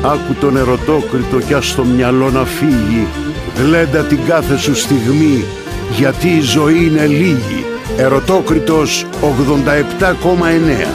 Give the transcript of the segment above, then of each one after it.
Άκου τον ερωτόκριτο κι ας το μυαλό να φύγει. Γλέντα την κάθε σου στιγμή, γιατί η ζωή είναι λίγη. Ερωτόκριτος 87,9.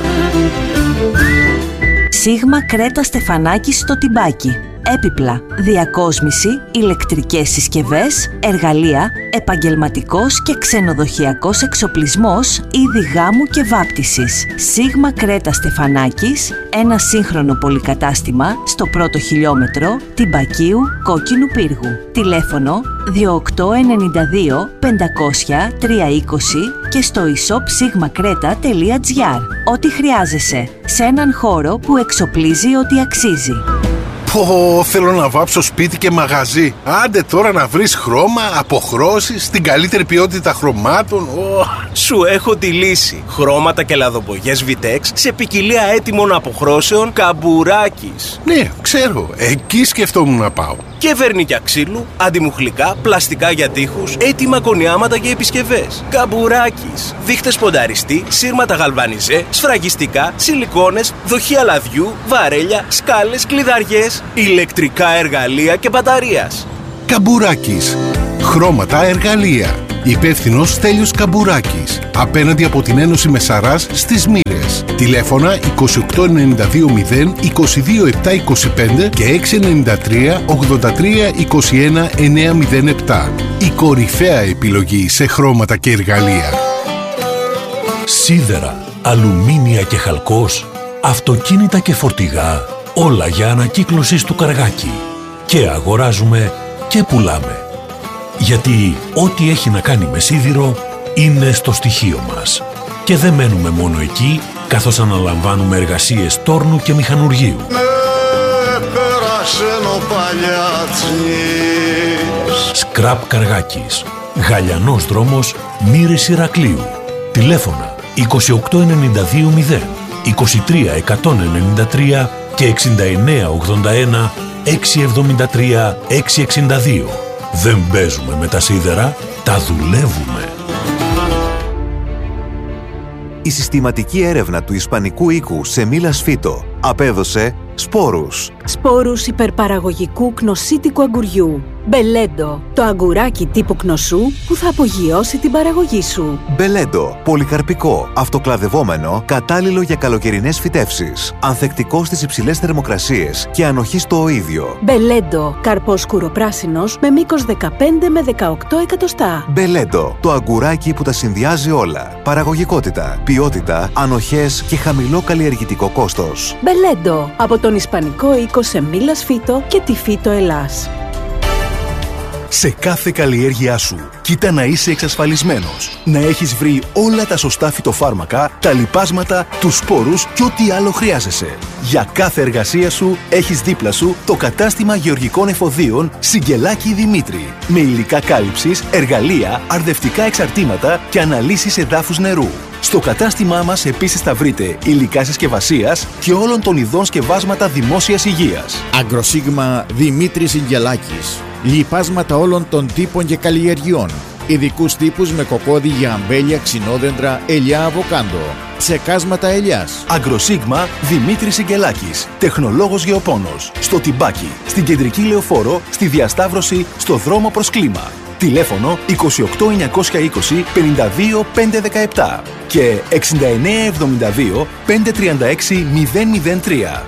Σίγμα Κρέτα Στεφανάκης στο Τιμπάκι. Έπιπλα, διακόσμηση, ηλεκτρικές συσκευές, εργαλεία, επαγγελματικός και ξενοδοχειακός εξοπλισμός, είδη γάμου και βάπτισης. Σίγμα Κρέτα Στεφανάκης, ένα σύγχρονο πολυκατάστημα στο πρώτο χιλιόμετρο Τιμπακίου Κόκκινου Πύργου. Τηλέφωνο 2892 500 320 και στο e-shop sigmakreta.gr. Ό,τι χρειάζεσαι σε έναν χώρο που εξοπλίζει ό,τι αξίζει. Θέλω να βάψω σπίτι και μαγαζί. Άντε τώρα να βρεις χρώμα, αποχρώσεις, την καλύτερη ποιότητα χρωμάτων. Σου έχω τη λύση. Χρώματα και λαδοπογιές Vitex σε ποικιλία έτοιμων αποχρώσεων Καμπουράκης. Ναι, ξέρω. Εκεί σκεφτόμουν να πάω. Και βερνίκια ξύλου, αντιμουχλικά, πλαστικά για τοίχους, έτοιμα κονιάματα και επισκευές. Καμπουράκης. Δείχτες πονταριστή, σύρματα γαλβανιζέ, σφραγιστικά, σιλικόνες, δοχεία λαδιού, βαρέλια, σκάλες, κλειδαριές, ηλεκτρικά εργαλεία και μπαταρίας. Καμπουράκης. Χρώματα, εργαλεία. Υπεύθυνος Στέλιος Καμπουράκης. Απέναντι από την Ένωση Μεσαράς στις Μοίρες. Τηλέφωνα 2892 22725 και 693 83 21 907. Η κορυφαία επιλογή σε χρώματα και εργαλεία. Σίδερα, αλουμίνια και χαλκός, αυτοκίνητα και φορτηγά, όλα για ανακύκλωση στο Καργάκι. Και αγοράζουμε και πουλάμε. Γιατί ό,τι έχει να κάνει με σίδηρο είναι στο στοιχείο μας. Και δεν μένουμε μόνο εκεί, καθώς αναλαμβάνουμε εργασίες τόρνου και μηχανουργείου. Σκραπ Καργάκης. Γαλιανός δρόμος, Μοίρες Ηρακλείου. Τηλέφωνα 28920 23 193 και 6981 673 662. Δεν παίζουμε με τα σίδερα, τα δουλεύουμε. Η συστηματική έρευνα του Ισπανικού οίκου Σεμίλας Φίτο απέδωσε σπόρους. Σπόρους υπερπαραγωγικού κνοσίτικου αγκουριού. Μπελέντο, το αγκουράκι τύπου κνοσού που θα απογειώσει την παραγωγή σου. Μπελέντο, πολυκαρπικό, αυτοκλαδευόμενο, κατάλληλο για καλοκαιρινές φυτεύσεις. Ανθεκτικό στις υψηλές θερμοκρασίες και ανοχή στο οΐδιο. Μπελέντο, καρπός σκουροπράσινος με μήκος 15 με 18 εκατοστά. Μπελέντο, το αγκουράκι που τα συνδυάζει όλα. Παραγωγικότητα, ποιότητα, ανοχές και χαμηλό καλλιεργητικό κόστος. Μπελέντο, από τον Ισπανικό οίκο Σεμίλας Φίτο και τη Φίτο Ελλάς. Σε κάθε καλλιέργειά σου, κοίτα να είσαι εξασφαλισμένος. Να έχεις βρει όλα τα σωστά φυτοφάρμακα, τα λιπάσματα, τους σπόρους και ό,τι άλλο χρειάζεσαι. Για κάθε εργασία σου, έχεις δίπλα σου το κατάστημα γεωργικών εφοδίων Συγγελάκη Δημήτρη. Με υλικά κάλυψης, εργαλεία, αρδευτικά εξαρτήματα και αναλύσεις εδάφους νερού. Στο κατάστημά μας επίσης θα βρείτε υλικά συσκευασίας και όλων των ειδών σκευάσματα δημόσιας υγείας. Αγκροσίγμα Δημήτρη Συγγελάκης. Λιπάσματα όλων των τύπων και καλλιεργειών. Ειδικούς τύπους με κοκόδι για αμπέλια, ξινόδεντρα, ελιά, αβοκάντο. Ψεκάσματα ελιάς. Αγκροσίγμα Δημήτρη Συγγελάκης. Τεχνολόγος γεωπόνος. Στο Τιμπάκι, στην Κεντρική Λεωφόρο, στη Διασταύρωση, στο δρόμο προς Κλίμα. Τηλέφωνο 28920 52 517 και 6972 536 003.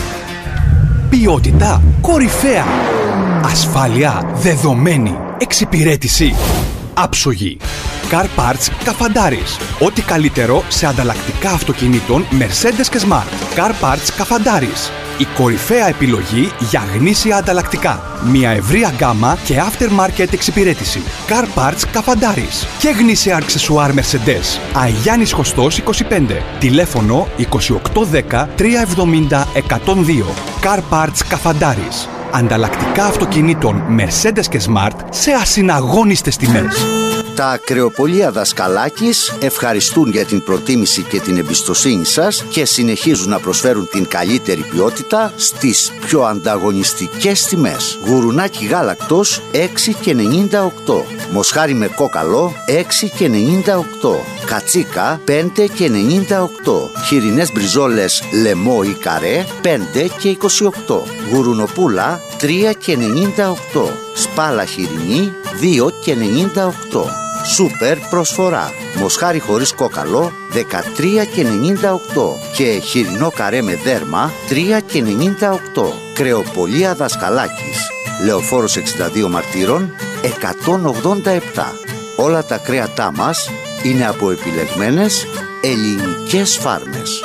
Ποιότητα κορυφαία. Ασφάλεια δεδομένη. Εξυπηρέτηση άψογη. Car Parts Καφαντάρης. Ό,τι καλύτερο σε ανταλλακτικά αυτοκινήτων Mercedes και Smart. Car Parts Καφαντάρης. Η κορυφαία επιλογή για γνήσια ανταλλακτικά. Μια ευρεία γκάμα και aftermarket εξυπηρέτηση. Car Parts Καφαντάρης. Και γνήσια αξεσουάρ Mercedes. Αγιάννης Χωστός 25. Τηλέφωνο 2810 370 102. Car Parts Καφαντάρης. Ανταλλακτικά αυτοκινήτων Mercedes και Smart σε ασυναγώνιστες τιμές. Τα κρεοπολία Δασκαλάκης ευχαριστούν για την προτίμηση και την εμπιστοσύνη σας και συνεχίζουν να προσφέρουν την καλύτερη ποιότητα στις πιο ανταγωνιστικές τιμές. Γουρουνάκι γάλακτος 6,98. Μοσχάρι με κόκαλο 6,98. Κατσίκα 5,98. Χοιρινές μπριζόλες λεμό ή καρέ 5,28. Γουρουνοπούλα 3,98. Σπάλα χοιρινή 2,98. Σούπερ προσφορά. Μοσχάρι χωρίς κόκαλο 13,98 και χοιρινό καρέ με δέρμα 3,98. Κρεοπολία Δασκαλάκης, Λεωφόρος 62 Μαρτύρων 187. Όλα τα κρέατά μας είναι από επιλεγμένες ελληνικές φάρμες.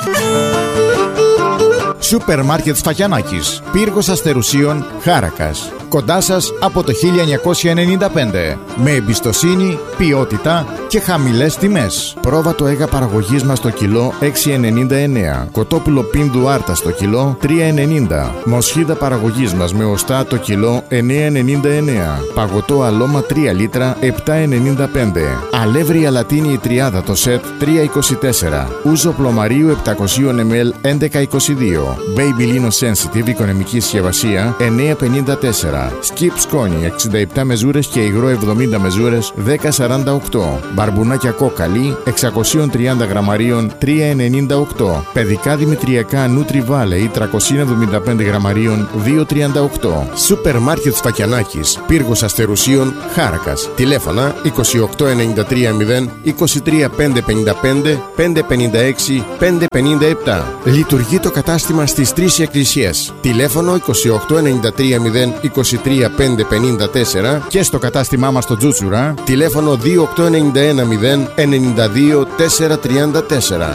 Σούπερ μάρκετ Σφακιανάκης, πύργος Αστερουσίων, Χάρακας. Κοντά σας από το 1995. Με εμπιστοσύνη, ποιότητα και χαμηλές τιμές. Πρόβατο αίγα παραγωγής μας το κιλό 6,99. Κοτόπουλο πίνδου άρτα στο κιλό 3,90. Μοσχίδα παραγωγής μας με οστά το κιλό 9,99. Παγωτό αλώμα 3 λίτρα 7,95. Αλεύρι αλατίνη η τριάδα το σετ 3,24. Ούζο πλωμαρίου 700 ml 11,22. Baby Lino Sensitive οικονομική συσκευασία 9,54. Skip σκόνη 67 μεζούρες και υγρό 70 μεζούρες 10,48. Μπαρμπουνάκια κόκαλη 630 γραμμαρίων 3,98. Παιδικά δημητριακά Nutri Valley 375 γραμμαρίων 2,38. Σούπερ μάρκετ Σφακιανάκης, πύργος Αστερουσίων, Χάρακας. Τηλέφωνα 28930 23555 556 557. Λειτουργεί το κατάστημα στις 3 εκκλησίες. Τηλέφωνο 28930 23554 και στο κατάστημά μας στο Τζούτσουρα τηλέφωνο 28910 92 434.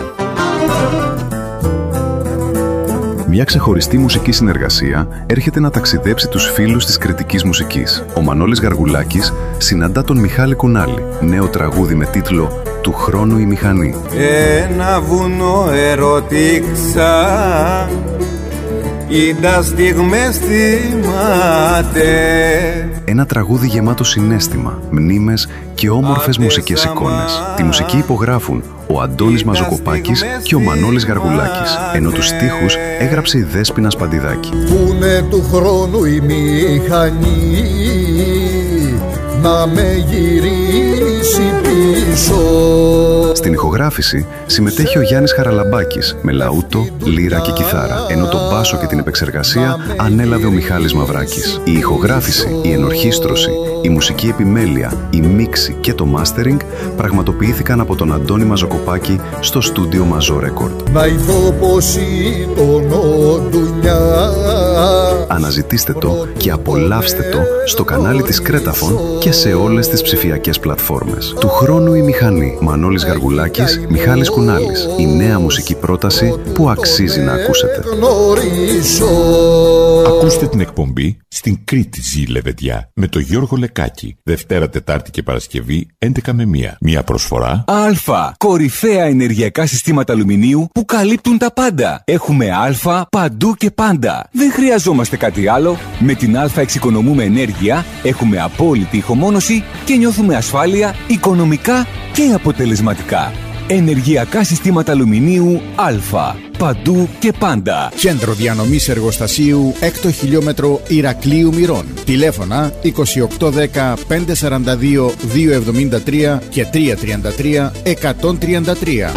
Μια ξεχωριστή μουσική συνεργασία έρχεται να ταξιδέψει τους φίλους της κριτικής μουσικής. Ο Μανώλης Γαργουλάκης συναντά τον Μιχάλη Κουνάλη, νέο τραγούδι με τίτλο «Του χρόνου η μηχανή». Ένα βουνό ερωτήξα, είδα στιγμές θυμάται. Ένα τραγούδι γεμάτο συναίσθημα, μνήμες και όμορφες μουσικές εικόνες. Τη μουσική υπογράφουν ο Αντώνης Μαζοκοπάκης και ο Μανώλης Γαργουλάκης, ενώ τους στίχους έγραψε η Δέσποινα Σπαντιδάκη. Πούνε του χρόνου η μηχανή να με γυρίσει πίσω. Στην ηχογράφηση συμμετέχει ο Γιάννης Χαραλαμπάκης με λαούτο, λύρα και κιθάρα, ενώ τον μπάσο και την επεξεργασία ανέλαβε ο Μιχάλης Μαυράκης. Η ηχογράφηση, η ενορχήστρωση, η μουσική επιμέλεια, η μίξη και το mastering πραγματοποιήθηκαν από τον Αντώνη Μαζοκοπάκη στο στούντιο Μαζό Record. Να ειδώ πως ήταν ο Ντουνιά. Αναζητήστε το και απολαύστε το στο κανάλι της Κρέταφων και σε όλες τις ψηφιακές πλατφόρμες. Του χρόνου η μηχανή. Μανώλης Γαργουλάκης, Μιχάλης Κουνάλης. Η νέα μουσική πρόταση που αξίζει να ακούσετε. Ακούστε την εκπομπή «Στην Κρήτη ζει η Λεβεντιά» με τον Γιώργο Λεκάκη. Δευτέρα, Τετάρτη και Παρασκευή 11 με 1. Μια προσφορά Α. Κορυφαία ενεργειακά συστήματα αλουμινίου που καλύπτουν τα πάντα. Έχουμε Α παντού και πάντα. Δεν χρειαζόμαστε κάτι άλλο. Με την Α εξοικονομούμε ενέργεια, έχουμε απόλυτη ηχομόνωση και νιώθουμε ασφάλεια οικονομικά και αποτελεσματικά. Ενεργειακά συστήματα αλουμινίου Α. Παντού και πάντα. Κέντρο διανομής εργοστασίου 6ο χιλιόμετρο Ηρακλείου Μυρών. Τηλέφωνα 2810 542 273 και 333 133.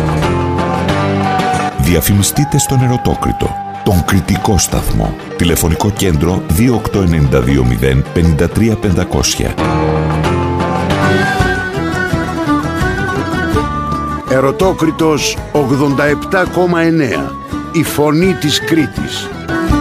Διαφημιστείτε στον Ερωτόκριτο, τον κριτικό σταθμό. Τηλεφωνικό κέντρο 28920 53500. Ερωτόκριτος 87,9. Η φωνή της Κρήτης.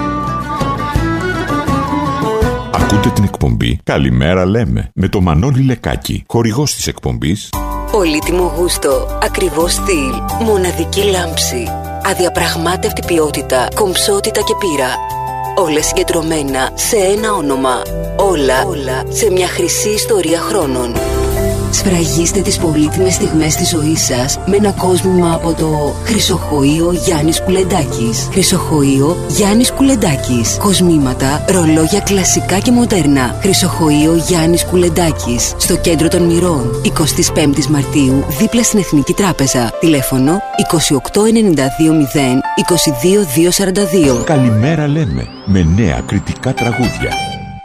Ακούτε την εκπομπή «Καλημέρα λέμε» με το Μανώλη Λεκάκη, χορηγός της εκπομπής. Πολύτιμο γούστο, ακριβό στυλ, μοναδική λάμψη, αδιαπραγμάτευτη ποιότητα, κομψότητα και πείρα. Όλα συγκεντρωμένα σε ένα όνομα. Όλα σε μια χρυσή ιστορία χρόνων. Σφραγίστε τις πολύτιμες στιγμές της ζωής σας με ένα κόσμημα από το Χρυσοχοείο Γιάννης Κουλεντάκης. Χρυσοχοείο Γιάννης Κουλεντάκης. Κοσμήματα, ρολόγια κλασικά και μοντέρνα. Χρυσοχοείο Γιάννης Κουλεντάκης. Στο κέντρο των Μυρών. 25 Μαρτίου, δίπλα στην Εθνική Τράπεζα. Τηλέφωνο 28920 22242. Καλημέρα λέμε, με νέα κριτικά τραγούδια.